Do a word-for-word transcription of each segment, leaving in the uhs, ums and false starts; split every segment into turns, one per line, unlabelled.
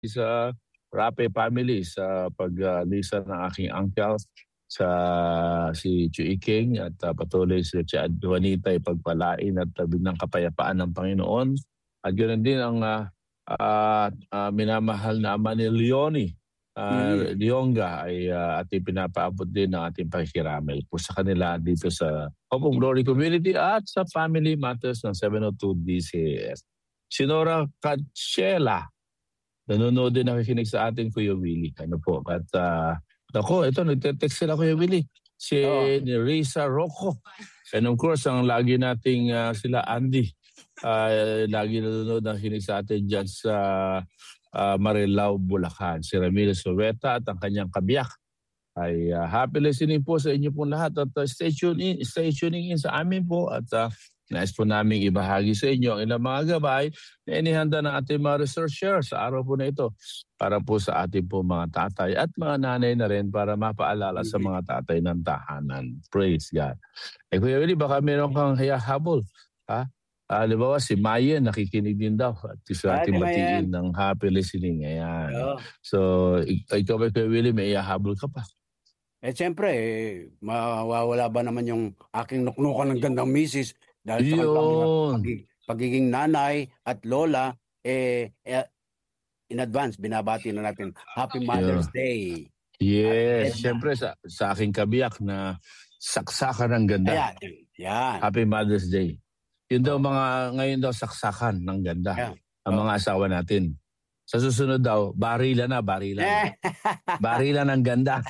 sa Rape family sa paglisa ng aking uncle sa si Chu Iking at uh, patuloy si Chad Juanita ipagpalain at uh, ng kapayapaan ng Panginoon. At ganoon din ang uh, uh, uh, minamahal na ama ni Leonie uh,
Mm.
Dionga ay uh, ating pinapaabot din ng ating pakikiramay po sa kanila dito sa Hope of Glory Community at sa Family Matters ng seven oh two D C A S. Sinora Cachela, nanonood din nakikinig sa atin, Kuya Willie. Ano po? At uh, ako, ito, nagte-text sila, Kuya Willie. Si
Oo.
Risa Rocco. And of course, ang lagi nating uh, sila Andy. Uh, lagi nanonood nakikinig sa atin dyan sa uh, Marilao, Bulacan. Si Ramiro Soreta at ang kanyang kabiyak. Ay uh, happy listening po sa inyo pong lahat. At uh, stay, tune in, stay tuning in sa amin po. At uh, nais po namin ibahagi sa inyo ang ilang mga gabay na inihanda ng ating mga researcher sa araw po na ito para po sa ating po mga tatay at mga nanay na rin para mapaalala sa mga tatay ng tahanan. Praise God. Eh Kuya Willie, baka meron kang hayahabol. Ha? Uh, halimbawa si Mayen nakikinig din daw at sa ating batiin ng happy listening. Ayan.
Oo.
So ikaw ba Kuya Willie, may hayahabol ka pa?
Eh siyempre, eh, mawawala ba naman yung aking nuknukan ng gandang misis dahil sa kanilang pag- pagiging nanay at lola, eh, eh in advance binabati na natin Happy Mother's
Yeah.
Day.
Yes, siyempre sa, sa aking kabiyak na saksakan ng ganda.
Ayan, yan.
Happy Mother's Day. Yun daw mga, ngayon daw saksakan ng ganda.
Ayan.
Ang
Oh.
mga asawa natin. Sa susunod daw, barilan na, barilan. Barilan ng ganda.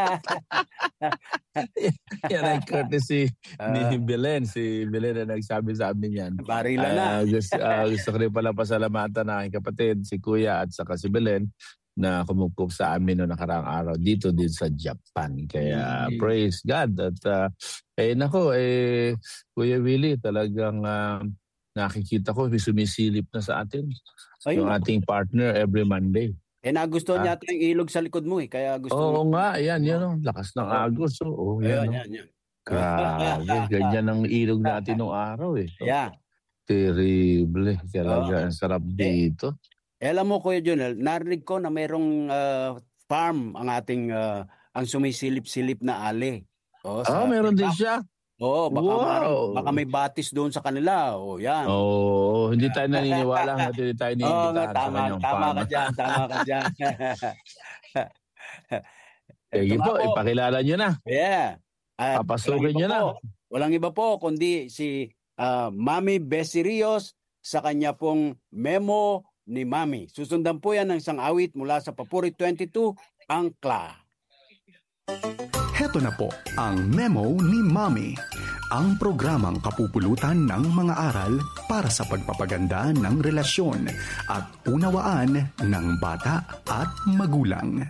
Yan ay courtesy ni Belen. Si Belen na nagsabi sa amin yan.
Barilan na.
Uh, gusto, uh, gusto ko rin pala pasalamatan na aking kapatid, si Kuya at saka si Belen na kumukup sa amin noong nakaraang araw dito din sa Japan. Kaya mm. praise God. At uh, eh nako, eh, Kuya Willie, talagang uh, nakikita ko sumisilip na sa atin. Ay, yung ating partner every Monday.
Eh nagustuhan niya ito yung ilog sa likod mo eh. Kaya gusto
Oo
mo.
nga, yan, yan. Oh. Lakas ng oh. agos. Oh, oh yan,
Ayun,
oh.
yan, yan.
Grabe, ganyan ang ilog natin nung araw eh. Oh.
Yeah.
Terrible. Talaga,
oh.
ang sarap dito.
Eh, alam mo Kuya Jonel, narinig ko na mayroong uh, farm ang ating, uh, ang sumisilip-silip na ali.
Oh, oh meron din siya.
Oo, oh, baka,
wow.
ma- baka may batis doon sa kanila. O, oh, yan.
Oo, oh, hindi tayo naniniwala at hindi tayo
oh,
niimbitahan
tama,
sa kanyang
tama
farm.
Ka dyan, tama ka dyan.
Sige po, po, ipakilala nyo na.
Yeah. Uh,
Papasukin nyo na.
Po, walang iba po, kundi si uh, Mami Bessie Rios sa kanya pong Memo ni Mami. Susundan po yan ng isang awit mula sa Papuri twenty-two, Angkla.
Heto na po ang Memo ni Mami, ang programang kapupulutan ng mga aral para sa pagpapaganda ng relasyon at unawaan ng bata at magulang.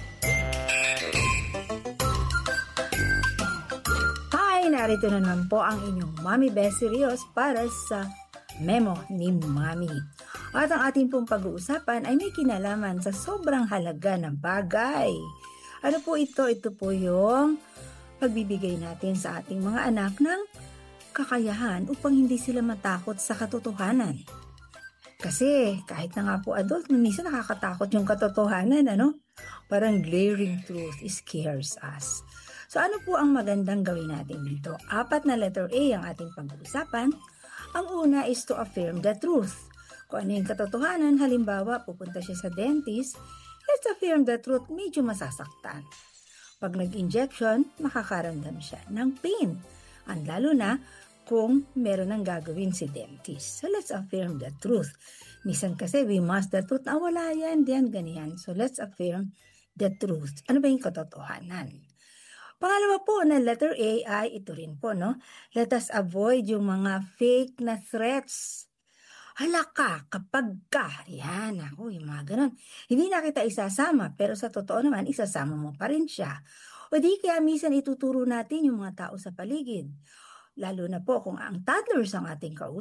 Hi! Narito na naman po ang inyong Mami Bessie Rios para sa Memo ni Mami. At ang ating pong pag-uusapan ay may kinalaman sa sobrang halaga ng bagay. Ano po ito? Ito po yung pagbibigay natin sa ating mga anak ng kakayahan upang hindi sila matakot sa katotohanan. Kasi kahit na nga po adult, minsan nakakatakot yung katotohanan, ano? Parang glaring truth scares us. So ano po ang magandang gawin natin dito? Apat na letter A ang ating pag-uusapan. Ang una is to affirm the truth. Kung ano yung katotohanan, halimbawa pupunta siya sa dentist, let's affirm the truth, medyo masasaktan. Pag nag-injection, makakaramdam siya ng pain. Ang lalo na kung meron ng gagawin si dentist. So let's affirm the truth. Minsan kasi we must the truth. Ah, wala yan, diyan, ganyan. So let's affirm the truth. Ano ba yung katotohanan? Pangalawa po na letter A ay ito rin po, no? Let us avoid yung mga fake na threats. Hala ka, kapag ka, yan, ako, yung mga ganun. Hindi na kita isasama, pero sa totoo naman, isasama mo pa rin siya. O di kaya minsan ituturo natin yung mga tao sa paligid. Lalo na po kung ang toddlers ang ating kausap.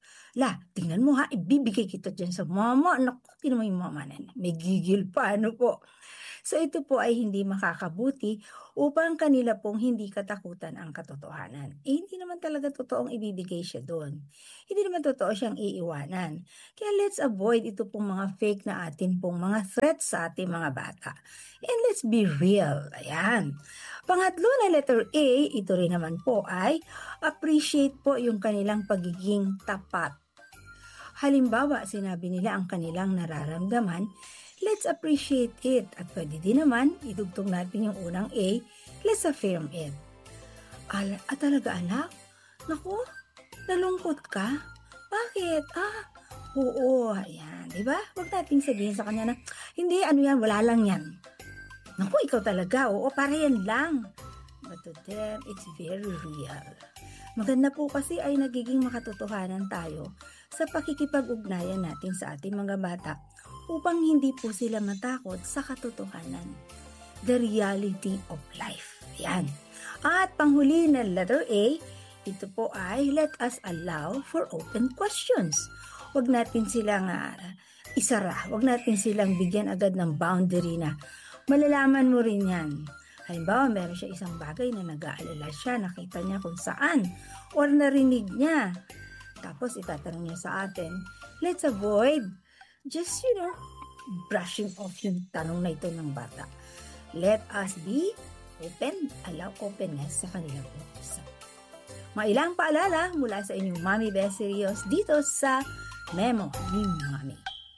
La, tingnan mo ha, ibibigay kita dyan sa mama. Naku, tingnan mo yung mama na may gigil pa, ano po. So ito po ay hindi makakabuti upang kanila pong hindi katakutan ang katotohanan. Eh hindi naman talaga totoong ibibigay siya doon. Hindi naman totoo siyang iiwanan. Kaya let's avoid ito pong mga fake na atin pong mga threats sa ating mga bata. And let's be real. Ayan. Pangatlo na letter A, ito rin naman po ay appreciate po yung kanilang pagiging tapat. Halimbawa, sinabi nila ang kanilang nararamdaman, let's appreciate it. At pwede din naman, idugtong natin yung unang A, let's affirm it. Al- at talaga anak? Naku, nalungkot ka? Bakit? Ah, oo, ayan. Diba? Huwag nating sabihin sa kanya na, hindi, ano yan, wala lang yan. Naku, ikaw talaga, oo, para yan lang. But to them, it's very real. Maganda po kasi ay nagiging makatotohanan tayo sa pakikipag-ugnayan natin sa ating mga bata upang hindi po sila matakot sa katotohanan. The reality of life. Yan. At panghuli na letter A, ito po ay let us allow for open questions. Huwag natin silang uh, isara. Huwag natin silang bigyan agad ng boundary na malalaman mo rin yan. Halimbawa, meron siya isang bagay na nag-aalala siya, nakita niya kung saan or narinig niya. Tapos itatanong niya sa atin, let's avoid just, you know, brushing off yung tanong na ito ng bata. Let us be open, allow openness sa kanilang pag-usap. Mailang paalala mula sa inyong Mommy Bessie Rios dito sa Memo ni Mommy.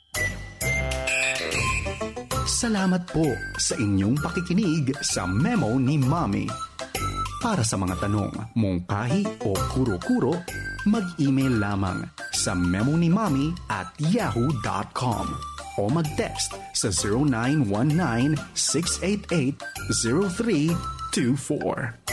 Salamat po sa inyong pakikinig sa Memo ni Mommy. Para sa mga tanong, mungkahi o kuro-kuro, mag-email lamang sa memonimommy at yahoo dot com o mag-text sa zero nine one nine, six eight eight, zero three two four.